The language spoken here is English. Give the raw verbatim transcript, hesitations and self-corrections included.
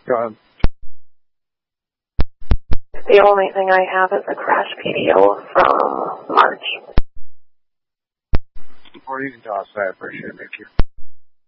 Go ahead. The only thing I have is a crash P D O from March. Or you can toss that. I appreciate it. Thank you.